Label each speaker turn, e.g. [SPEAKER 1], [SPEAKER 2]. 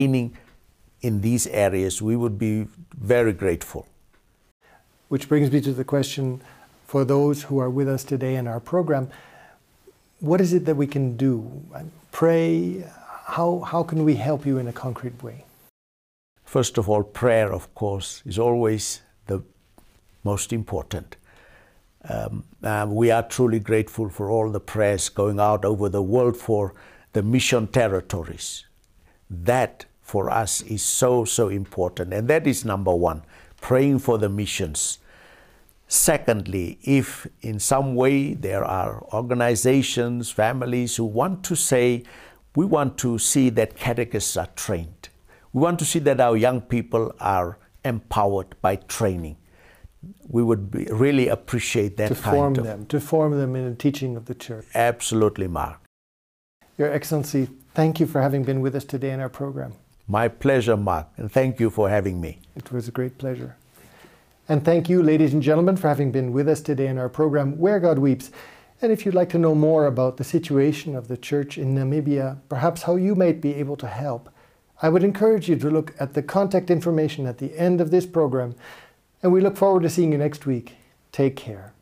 [SPEAKER 1] training in these areas, we would be very grateful.
[SPEAKER 2] Which brings me to the question for those who are with us today in our program, what is it that we can do? Pray, how can we help you in a concrete way?
[SPEAKER 1] First of all, prayer, of course, is always the most important. We are truly grateful for all the prayers going out over the world for the mission territories. That for us is so important, and that is number one, praying for the missions. Secondly, if in some way there are organizations, families who want to say, we want to see that catechists are trained. We want to see that our young people are empowered by training. We would really appreciate that
[SPEAKER 2] to form them in the teaching of the Church.
[SPEAKER 1] Absolutely, Mark.
[SPEAKER 2] Your Excellency, thank you for having been with us today in our program.
[SPEAKER 1] My pleasure, Mark, and thank you for having me.
[SPEAKER 2] It was a great pleasure. And thank you, ladies and gentlemen, for having been with us today in our program, Where God Weeps. And if you'd like to know more about the situation of the Church in Namibia, perhaps how you might be able to help, I would encourage you to look at the contact information at the end of this program. And we look forward to seeing you next week. Take care.